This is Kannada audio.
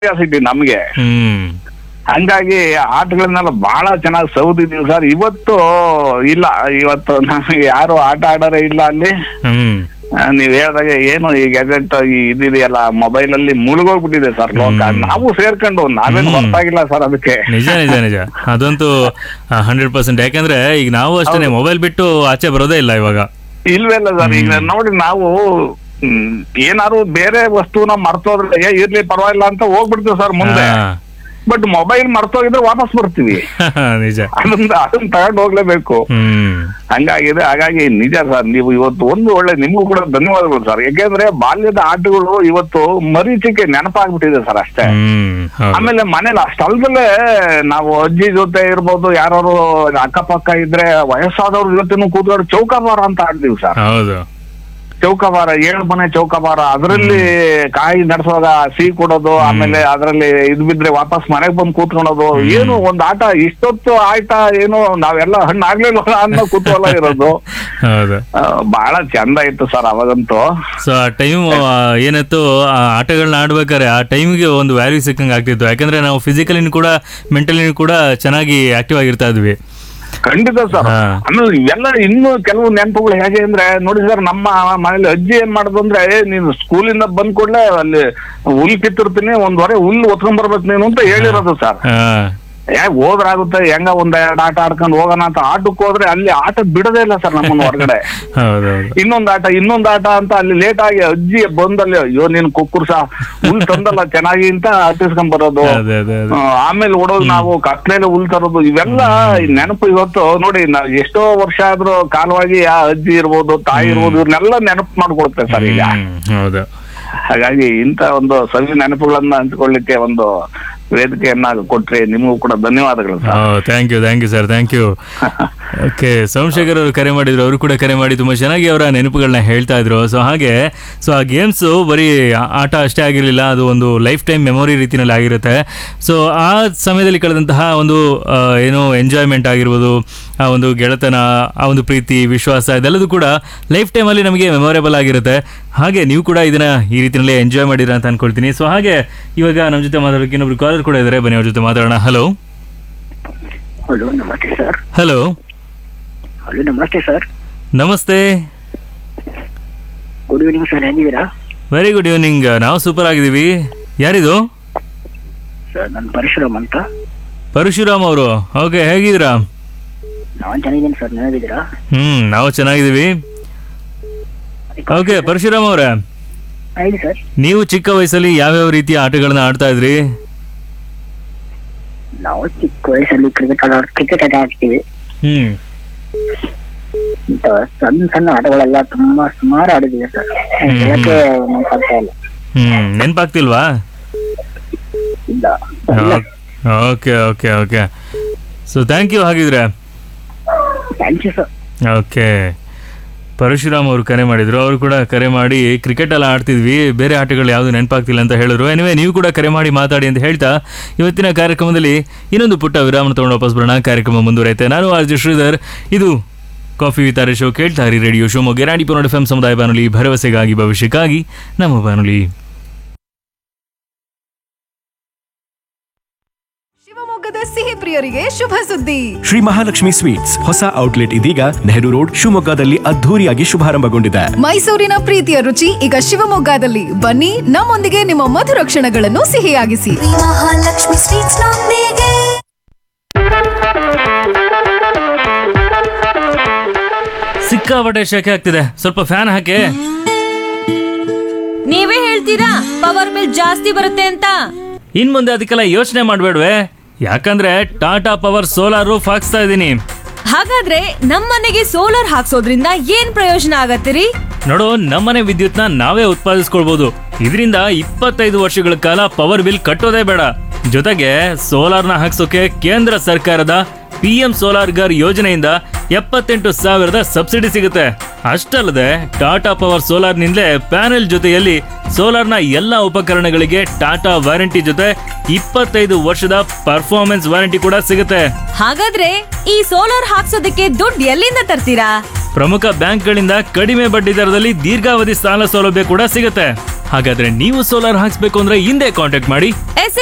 ಕ್ಯೂರಿಯಾಸಿಟಿ ನಮ್ಗೆ. ಹಂಗಾಗಿ ಆಟಗಳನ್ನೆಲ್ಲ ಬಹಳ ಚೆನ್ನಾಗಿ ಸೌದಿದೀವಿ ಸರ್. ಇವತ್ತು ಇಲ್ಲ, ಇವತ್ತು ನಮಗೆ ಯಾರು ಆಟ ಆಡೋರೇ ಇಲ್ಲ ಅಲ್ಲಿ. ನೀವ್ ಹೇಳ್ದಾಗ ಏನು ಈ ಗ್ಯಾಜೆಟ್ ಇದಿದೆಯಲ್ಲ, ಮೊಬೈಲ್ ಅಲ್ಲಿ ಮುಳುಗೋಗ್ಬಿಟ್ಟಿದೆ ಸರ್ ಲೋಕ. ನಾವು ಸೇರ್ಕೊಂಡು ನಾವೇನು ಗೊತ್ತಾಗಿಲ್ಲ ಸರ್ ಅದಕ್ಕೆ. ನಿಜ ನಿಜ ನಿಜ, ಅದಂತೂ 100%. ಯಾಕಂದ್ರೆ ಈಗ ನಾವು ಅಷ್ಟೇ ಮೊಬೈಲ್ ಬಿಟ್ಟು ಆಚೆ ಬರೋದೇ ಇಲ್ಲ ಇವಾಗ. ಇಲ್ವೇ ಇಲ್ಲ ಸರ್. ಈಗ ನೋಡಿ, ನಾವು ಏನಾದ್ರು ಬೇರೆ ವಸ್ತುನ ಮರ್ತೋದ್ರೆ ಇರ್ಲಿ ಪರವಾಗಿಲ್ಲ ಅಂತ ಹೋಗ್ಬಿಡ್ತೀವಿ ಸರ್ ಮುಂದೆ. ಬಟ್ ಮೊಬೈಲ್ ಮರ್ತೋಗಿದ್ರೆ ವಾಪಸ್ ಬರ್ತೀವಿ. ನಿಜ, ಅದನ್ನ ತಗೊಂಡು ಹೋಗ್ಲೇಬೇಕು. ಹಂಗಾಗಿದೆ. ಹಾಗಾಗಿ ನಿಜ ಸರ್, ನೀವು ಇವತ್ತು ಒಂದು ಒಳ್ಳೆ, ನಿಮ್ಗೂ ಕೂಡ ಧನ್ಯವಾದಗಳು ಸರ್. ಯಾಕೆಂದ್ರೆ ಬಾಲ್ಯದ ಆಟಗಳು ಇವತ್ತು ಮರೀಚಿಕೆ ನೆನಪಾಗ್ಬಿಟ್ಟಿದೆ ಸರ್ ಅಷ್ಟೇ. ಆಮೇಲೆ ಮನೇಲಿ ಅಷ್ಟಲ್ದಲ್ಲೇ ನಾವು ಅಜ್ಜಿ ಜೊತೆ ಇರ್ಬೋದು, ಯಾರು ಅಕ್ಕಪಕ್ಕ ಇದ್ರೆ ವಯಸ್ಸಾದವ್ರ ಜೊತೆನೂ ಕೂತ್ಕೊಂಡು ಚೌಕಾಬಾರ ಅಂತ ಆಡ್ತೀವಿ ಸರ್. ಹೌದು, ಚೌಕಾಬಾರ, 7 ಮನೆ ಚೌಕಾಬಾರ. ಅದರಲ್ಲಿ ಕಾಯಿ ನಡ್ಸುವಾಗ ಸಿಹಿ ಕೊಡೋದು, ಆಮೇಲೆ ಅದರಲ್ಲಿ ಇದ್ ಬಿದ್ರೆ ವಾಪಸ್ ಮನೆಗ್ ಬಂದು ಕೂತ್ಕೊಳೋದು. ಏನು ಒಂದ್ ಆಟ, ಇಷ್ಟೊತ್ತು ಆಯ್ತಾ ಏನು ನಾವೆಲ್ಲ ಹಣ್ಣು ಆಗ್ಲಿಲ್ಲ ಅನ್ನೋ ಕುತೂಹಲ ಇರೋದು. ಬಹಳ ಚಂದ ಇತ್ತು ಸರ್ ಅವಾಗಂತೂ. ಸೊ ಆ ಟೈಮ್ ಏನಿತ್ತು, ಆ ಆಟಗಳನ್ನ ಆಡ್ಬೇಕಾದ್ರೆ ಆ ಟೈಮ್ಗೆ ಒಂದು ವ್ಯಾಲ್ಯೂ ಸಿಕ್ಕಂಗೆ ಆಗ್ತಿತ್ತು. ಯಾಕಂದ್ರೆ ನಾವು ಫಿಸಿಕಲಿನೂ ಕೂಡ ಮೆಂಟಲಿನೂ ಕೂಡ ಚೆನ್ನಾಗಿ ಆಕ್ಟಿವ್ ಆಗಿರ್ತಾ ಇದ್ವಿ. ಖಂಡಿತ ಸರ್. ಆಮೇಲೆ ಇವೆಲ್ಲ ಇನ್ನು ಕೆಲವು ನೆನಪುಗಳು ಹೇಗೆ ಅಂದ್ರೆ, ನೋಡಿ ಸರ್, ನಮ್ಮ ಮನೇಲಿ ಅಜ್ಜಿ ಏನ್ ಮಾಡುದು ಅಂದ್ರೆ, ನೀನು ಸ್ಕೂಲಿಂದ ಬಂದ್ ಕೂಡ್ಲೆ ಅಲ್ಲಿ ಹುಲ್ ಕಿತ್ತಿರ್ತೀನಿ, 1 ಹೊರೆ ಹುಲ್ಲು ಒತ್ಕೊಂಡ್ ಬರ್ಬೇಕು ನೀನು ಅಂತ ಹೇಳಿರೋದು ಸರ್. ಹೋದ್ರಾಗುತ್ತೆ, ಹೆಂಗ ಒಂದೆರಡು ಆಟ ಆಡ್ಕೊಂಡು ಹೋಗೋಣ ಅಂತ ಆಟಕ್ಕೆ ಹೋದ್ರೆ ಅಲ್ಲಿ ಆಟ ಬಿಡೋದೇ ಇಲ್ಲ ಸರ್ ನಮ್ಮನ್ನ ಹೊರಗಡೆ. ಇನ್ನೊಂದ್ ಆಟ ಅಂತ ಅಲ್ಲಿ ಲೇಟ್ ಆಗಿ ಅಜ್ಜಿ ಬಂದಲ್ಲಿ, ಅಯ್ಯೋ ನೀನ್ ಕುಕ್ಕುರ್ಸ ಹುಲ್ ತಂದಲ್ಲ ಚೆನ್ನಾಗಿ ಅಂತ ಹತ್ತಿಸ್ಕೊಂಡ್ ಬರೋದು. ಆಮೇಲೆ ಓಡೋದು, ನಾವು ಕತ್ಲೆಲ್ಲ ಹುಲ್ ತರೋದು. ಇವೆಲ್ಲ ನೆನಪು ಇವತ್ತು ನೋಡಿ, ನಾವ್ ಎಷ್ಟೋ ವರ್ಷ ಆದ್ರೂ ಕಾಲವಾಗಿ ಆ ಅಜ್ಜಿ ಇರ್ಬೋದು, ತಾಯಿ ಇರ್ಬೋದು, ಇವ್ರನ್ನೆಲ್ಲ ನೆನಪು ಮಾಡ್ಕೊಡ್ತೇವೆ ಸರ್ ಈಗ. ಹಾಗಾಗಿ ಇಂತ ಒಂದು ಸವಿ ನೆನಪುಗಳನ್ನ ಹಂಚ್ಕೊಳ್ಳಿಕ್ಕೆ ಒಂದು ವೇದಿಕೆಯನ್ನ ಕೊಟ್ರಿ. ನಿಮಗೂ ಕೂಡ ಧನ್ಯವಾದಗಳು sir. Thank you sir, thank you. Okay, Somashekar ಅವರು ಕರೆ ಮಾಡಿದ್ರು, ಅವರು ಕೂಡ ಕರೆ ಮಾಡಿ ತುಂಬಾ ಚೆನ್ನಾಗಿ ಅವರ ನೆನಪುಗಳನ್ನ ಹೇಳ್ತಾ ಇದ್ರು. ಸೊ ಹಾಗೆ, ಸೊ ಆ ಗೇಮ್ಸು ಬರೀ ಆಟ ಅಷ್ಟೇ ಆಗಿರಲಿಲ್ಲ, ಅದು ಒಂದು ಲೈಫ್ ಟೈಮ್ ಮೆಮೊರಿ ರೀತಿಯಲ್ಲಿ ಆಗಿರುತ್ತೆ. ಸೊ ಆ ಸಮಯದಲ್ಲಿ ಕಳೆದಂತಹ ಒಂದು ಏನೋ ಎಂಜಾಯ್ಮೆಂಟ್ ಆಗಿರ್ಬೋದು, ಆ ಒಂದು ಗೆಳೆತನ, ಆ ಒಂದು ಪ್ರೀತಿ, ವಿಶ್ವಾಸ, ಇದೆಲ್ಲದೂ ಕೂಡ ಲೈಫ್ ಟೈಮಲ್ಲಿ ನಮಗೆ ಮೆಮೊರೇಬಲ್ ಆಗಿರುತ್ತೆ. ಹಾಗೆ ನೀವು ಕೂಡ ಇದನ್ನ ಈ ರೀತಿಯಲ್ಲಿ ಎಂಜಾಯ್ ಮಾಡಿರ ಅಂತ ಅನ್ಕೊಳ್ತೀನಿ. ಸೊ ಹಾಗೆ ಇವಾಗ ನಮ್ಮ ಜೊತೆ ಮಾತಾಡೋಕೆ ಇನ್ನೊಬ್ರು ಕಾಲರ್ ಕೂಡ ಇದ್ದಾರೆ, ಬನ್ನಿ ಅವ್ರ ಜೊತೆ ಮಾತಾಡೋಣ. ಹಲೋ. ಹಲೋ, ನಮಸ್ತೆ ಸರ್. ಹಲೋ. ಹಲೋ, ನಮಸ್ತೆ ಸರ್. ನಮಸ್ತೆ. ಗುಡ್ ಈವ್ನಿಂಗ್ ಸರ್, ಹೇಗಿದ್ದೀರಾ? ವೆರಿ ಗುಡ್ ಈವ್ನಿಂಗ್, ನಾವು ಸೂಪರ್ ಆಗಿದ್ದೀವಿ. ಯಾರಿದು? ಸರ್, ನಾನು ಪರಶುರಾಮ್ ಅಂತ. ಪರಶುರಾಮ್ ಅವರು, ಓಕೆ, ಹೇಗಿದ್ದೀರಾ? ನಾನು ಚೆನ್ನಾಗಿದ್ದೀನಿ ಸರ್, ನೀವು ಹೇಗಿದ್ದೀರಾ? ನಾವು ಚೆನ್ನಾಗಿದ್ದೀವಿ. ಓಕೆ ಪರಶುರಾಮ್ ಅವರೇ, ಹೇಳಿ ಸರ್. ನೀವು ಚಿಕ್ಕ ವಯಸ್ಸಲ್ಲಿ ಯಾವ್ಯಾವ ರೀತಿಯ ಆಟಗಳನ್ನ ಆಡ್ತಾ ಇದ್ರಿ? ನಾವು ಚಿಕ್ಕ ವಯಸ್ಸಲ್ಲಿ ಕ್ರಿಕೆಟ್ ಆಟ ಆಡ್ತೀವಿ. ಸಣ್ಣ ಸಣ್ಣ ಆಟಗಳೆಲ್ಲ ತುಂಬಾ ಸುಮಾರು ಆಡಿದೀವಿ ಸರ್. ಹೇಳಕ್ಕೆ ನೆನಪಾಗ್ತಾ ಇಲ್ಲ. ನೆನಪಾಗ್ತಿಲ್ವಾ? ಇಲ್ಲ. Okay okay okay, so thank you. ಹಾಗಿದ್ರೆ thank you sir. Okay, Parashuram ಅವರು ಕರೆ ಮಾಡಿದ್ರು, ಅವರು ಕೂಡ ಕರೆ ಮಾಡಿ ಕ್ರಿಕೆಟ್ ಎಲ್ಲ ಆಡ್ತಿದ್ವಿ, ಬೇರೆ ಆಟಗಳು ಯಾವುದು ನೆನಪಾಗ್ತಿಲ್ಲ ಅಂತ ಹೇಳಿದ್ರು. ಎನಿವೆ, ನೀವು ಕೂಡ ಕರೆ ಮಾಡಿ ಮಾತಾಡಿ ಅಂತ ಹೇಳ್ತಾ ಇವತ್ತಿನ ಕಾರ್ಯಕ್ರಮದಲ್ಲಿ ಇನ್ನೊಂದು ಪುಟ್ಟ ವಿರಾಮ ತಗೊಂಡು ವಾಪಸ್ ಬರೋಣ. ಕಾರ್ಯಕ್ರಮ ಮುಂದುವರೆಯುತ್ತೆ. ನಾನು ಆರ್.ಜೆ. ಶ್ರೀಧರ್, ಇದು ಕಾಫಿ ವಿತ್ ಆರ್ ಶೋ. ಕೇಳ್ತಾ ಇರಿ ರೇಡಿಯೋ ಶಿವಮೊಗ್ಗ 90.4 FM ಸಮುದಾಯ ಬಾನುಲಿ, ಭರವಸೆಗಾಗಿ ಭವಿಷ್ಯಕ್ಕಾಗಿ ನಮ್ಮ ಬಾನುಲಿ. ಶಿವಮೊಗ್ಗದ ಸಿಹಿ ಪ್ರಿಯರಿಗೆ ಶುಭ ಸುದ್ದಿ. ಶ್ರೀ ಮಹಾಲಕ್ಷ್ಮಿ ಸ್ವೀಟ್ಸ್ ಹೊಸ ಔಟ್ಲೆಟ್ ಇದೀಗ ನೆಹರು ರೋಡ್ ಶಿವಮೊಗ್ಗದಲ್ಲಿ ಅದ್ಧೂರಿಯಾಗಿ ಶುಭಾರಂಭಗೊಂಡಿದೆ. ಮೈಸೂರಿನ ಪ್ರೀತಿಯ ರುಚಿ ಈಗ ಶಿವಮೊಗ್ಗದಲ್ಲಿ. ಬನ್ನಿ, ನಮ್ಮೊಂದಿಗೆ ನಿಮ್ಮ ಮಧುರ ಕ್ಷಣಗಳನ್ನು ಸಿಹಿಯಾಗಿಸಿ. ಮಹಾಲಕ್ಷ್ಮಿ ಸ್ವೀಟ್ಸ್ ನೊಂದಿಗೆ. ಸಿಕ್ಕಾಪಟ್ಟೆ ಶೆಕೆ ಆಗ್ತಿದೆ, ಸ್ವಲ್ಪ ಫ್ಯಾನ್ ಹಾಕಿ. ನೀವೇ ಹೇಳ್ತೀರಾ ಪವರ್ ಬಿಲ್ ಜಾಸ್ತಿ ಬರುತ್ತೆ ಅಂತ. ಇನ್ ಮುಂದೆ ಅದಕ್ಕೆಲ್ಲ ಯೋಚನೆ ಮಾಡ್ಬೇಡ್ವೆ, ಯಾಕಂದ್ರೆ ಟಾಟಾ ಪವರ್ ಸೋಲಾರ್ ರೂಫ್ ಹಾಕ್ಸ್ತಾ ಇದೀನಿ. ಹಾಗಾದ್ರೆ ನಮ್ಮನೆಗೆ ಸೋಲಾರ್ ಹಾಕ್ಸೋದ್ರಿಂದ ಏನ್ ಪ್ರಯೋಜನ ಆಗತ್ತಿರಿ? ನೋಡು, ನಮ್ಮನೆ ವಿದ್ಯುತ್ನ ನಾವೇ ಉತ್ಪಾದಿಸ್ಕೊಳ್ಬಹುದು. ಇದರಿಂದ 25 ವರ್ಷಗಳ ಕಾಲ ಪವರ್ ಬಿಲ್ ಕಟ್ಟೋದೇ ಬೇಡ. ಜೊತೆಗೆ ಸೋಲಾರ್ನ ಹಾಕ್ಸೋಕೆ ಕೇಂದ್ರ ಸರ್ಕಾರದ PM ಸೋಲಾರ್ ಗರ್ ಯೋಜನೆಯಿಂದ 78,000 ಸಬ್ಸಿಡಿ ಸಿಗುತ್ತೆ. ಅಷ್ಟಲ್ಲದೆ ಟಾಟಾ ಪವರ್ ಸೋಲಾರ್ ನಿಂದಲೇ ಪ್ಯಾನೆಲ್ ಜೊತೆಯಲ್ಲಿ ಸೋಲಾರ್ನ ಎಲ್ಲಾ ಉಪಕರಣಗಳಿಗೆ ಟಾಟಾ ವಾರಂಟಿ ಜೊತೆ 25 ವರ್ಷದ ಪರ್ಫಾರ್ಮೆನ್ಸ್ ವಾರಂಟಿ ಕೂಡ ಸಿಗುತ್ತೆ. ಹಾಗಾದ್ರೆ ಈ ಸೋಲಾರ್ ಹಾಕ್ಸೋದಕ್ಕೆ ದುಡ್ಡು ಎಲ್ಲಿಂದ ತರ್ತೀರಾ? ಪ್ರಮುಖ ಬ್ಯಾಂಕ್ಗಳಿಂದ ಕಡಿಮೆ ಬಡ್ಡಿ ದರದಲ್ಲಿ ದೀರ್ಘಾವಧಿ ಸಾಲ ಸೌಲಭ್ಯ ಕೂಡ ಸಿಗುತ್ತೆ. ಹಾಗಾದ್ರೆ ನೀವು ಸೋಲಾರ್ ಹಾಕ್ಸ್ಬೇಕು ಅಂದ್ರೆ ಹಿಂದೆ ಕಾಂಟ್ಯಾಕ್ಟ್ ಮಾಡಿ.